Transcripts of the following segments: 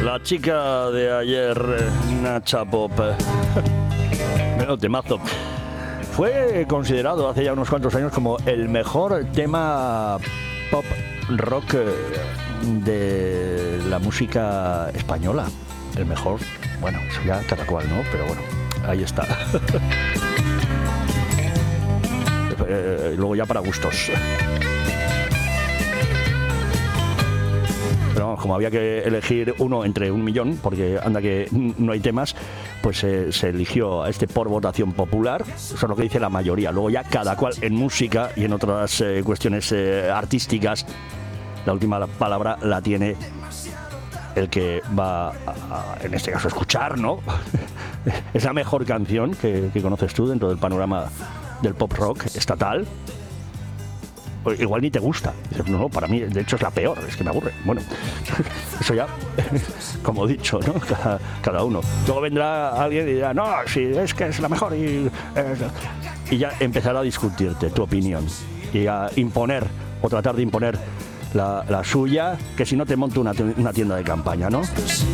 La chica de ayer, Nacha Pop. Menos temazo. Fue considerado hace ya unos cuantos años como el mejor tema pop rock de la música española. El mejor, bueno, eso ya cada cual, ¿no? Pero bueno, ahí está. Luego ya para gustos. Pero vamos, como había que elegir uno entre 1.000.000, porque anda que no hay temas, pues se eligió a este por votación popular. Eso es lo que dice la mayoría. Luego ya cada cual en música y en otras cuestiones artísticas, la última palabra la tiene el que va en este caso a escuchar, ¿no? Es la mejor canción que conoces tú dentro del panorama del pop rock estatal. Igual ni te gusta. Dices, no, para mí de hecho es la peor, es que me aburre. Bueno, eso ya, como he dicho, ¿no? Cada uno. Luego vendrá alguien y dirá, no, sí, es que es la mejor, y ya empezará a discutirte tu opinión y a imponer o tratar de imponer la suya, que si no te monta una tienda de campaña, ¿no?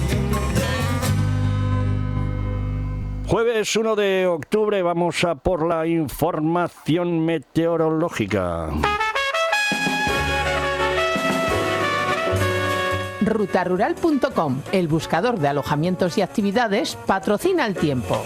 Jueves 1 de octubre, vamos a por la información meteorológica. Rutarural.com, el buscador de alojamientos y actividades, patrocina el tiempo.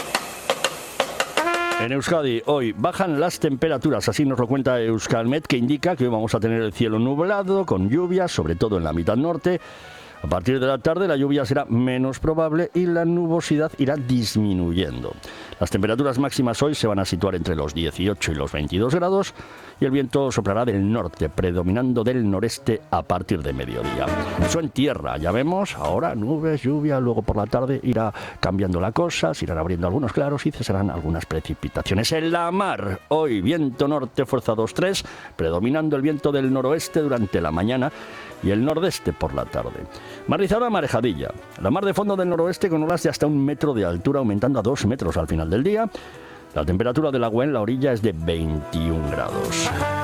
En Euskadi hoy bajan las temperaturas, así nos lo cuenta Euskalmet, que indica que hoy vamos a tener el cielo nublado, con lluvias, sobre todo en la mitad norte. A partir de la tarde la lluvia será menos probable y la nubosidad irá disminuyendo. Las temperaturas máximas hoy se van a situar entre los 18 y los 22 grados y el viento soplará del norte, predominando del noreste a partir de mediodía. Eso en tierra, ya vemos, ahora nubes, lluvia, luego por la tarde irá cambiando la cosa, se irán abriendo algunos claros y cesarán algunas precipitaciones. En la mar, hoy viento norte fuerza 2-3, predominando el viento del noroeste durante la mañana y el nordeste por la tarde. Marizada marejadilla. La mar de fondo del noroeste con olas de hasta 1 metro de altura, aumentando a 2 metros al final del día. La temperatura del agua en la orilla es de 21 grados.